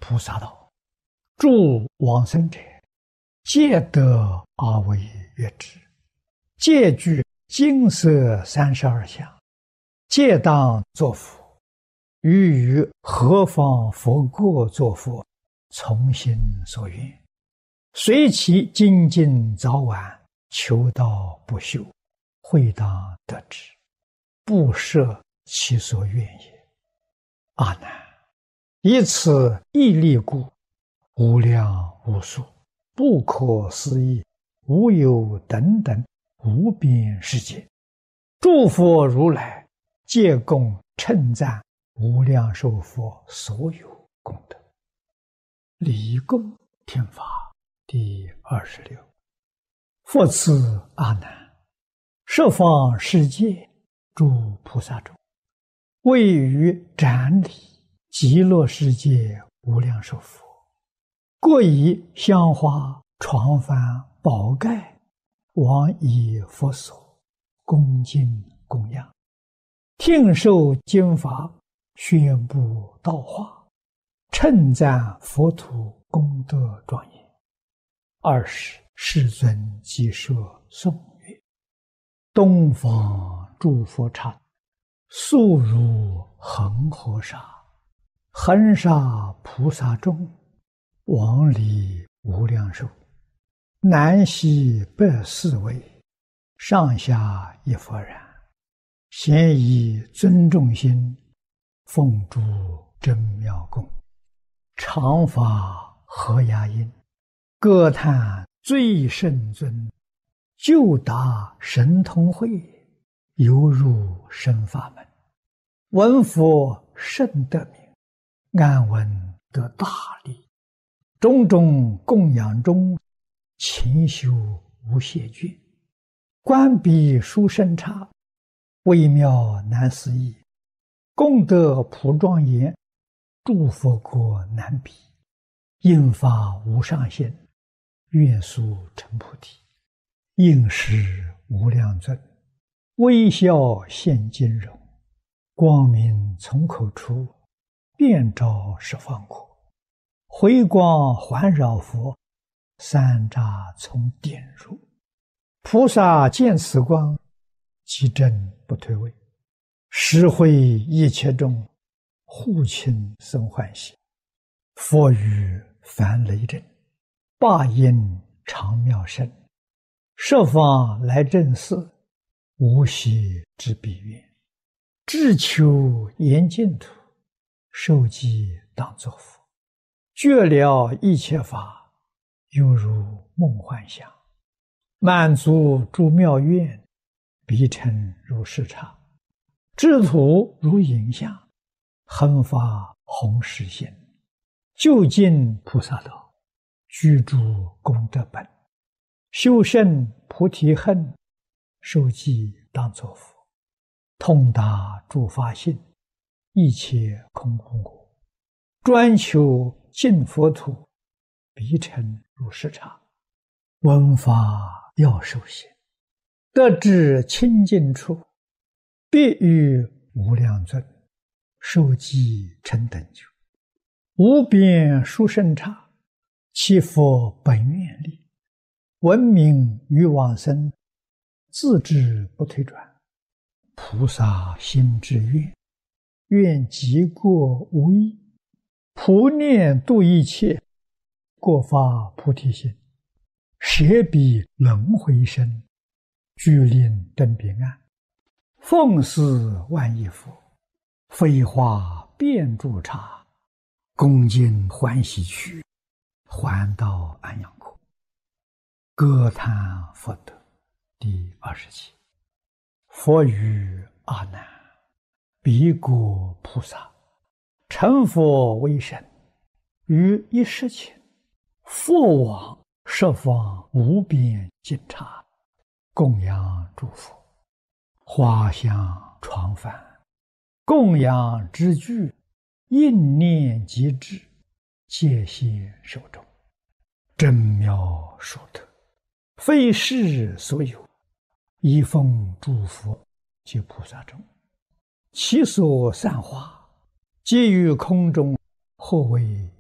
菩萨道：诸往生者，皆得而为悦之，皆具金色32相，皆当作佛。于何方佛国作佛，从心所愿，随其精进早晚，求道不休，会当得之，不设其所愿也。阿难，以此一力故，无量无数、不可思议、无有等等无边世界，诸佛如来皆共称赞无量寿佛所有功德。离供听法第26。复次阿难，十方世界诸菩萨中，位于展礼极乐世界无量寿佛，各以香花、床幡、宝盖往以佛所，恭敬供养，听受经法，宣布道化，称赞佛土功德庄严。20世尊即说颂曰：东方诸佛刹，速如恒河沙，恒沙菩萨众，往礼无量寿，南西北四围，上下一佛然，咸以尊重心，奉诸真妙供，常发和雅音，歌叹最圣尊，就达神通会，犹入深法门，闻佛甚得名，安闻得大利，种种供养中，勤修无懈倦，观彼殊胜刹，微妙难思议，功德普庄严，诸佛国难比，应发无上限，愿速成菩提。应时无量尊，微笑现金容，光明从口出，遍照十方国，回光环绕佛，三匝从点入。菩萨见此光，即正不退位，实会一切众，护亲生欢喜。佛语梵雷震，霸音常妙声，十方来正寺，无息之彼愿，志求严净土，受记当作佛，觉了一切法，犹如梦幻想，满足诸妙愿，彼尘如视刹，智土如影像，恒发弘誓心，究竟菩萨道，居住功德本，修胜菩提恨，受记当作佛，通达诸法性，一切空空果，专求净佛土，彼尘如视刹，闻法要受行，得至清净处，必与无量尊，受记成等觉，无边殊胜刹，其佛本愿力，闻名于往生，自知不退转。菩萨心之愿，愿极过无异，普念度一切，过发菩提心，舍彼轮回身，具令登彼岸，奉祀万亿佛，飞花遍诸刹，恭敬欢喜去，还到安养国。歌叹佛德第27。佛语阿难：彼国菩萨成佛为身，于一时前，复往十方无边尽刹，供养诸佛，花香床幡，供养之具，应念即至，皆现手中，真妙殊特，非世所有，以奉诸佛及菩萨众，其所散花，皆于空中，或为